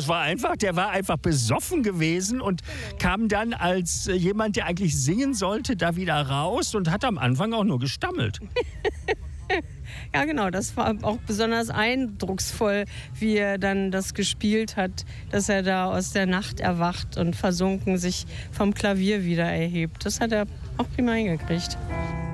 der war einfach besoffen gewesen und kam dann als jemand, der eigentlich singen sollte, da wieder raus und hat am Anfang auch nur gestammelt. Ja, genau, das war auch besonders eindrucksvoll, wie er dann das gespielt hat, dass er da aus der Nacht erwacht und versunken sich vom Klavier wieder erhebt. Das hat er auch prima hingekriegt.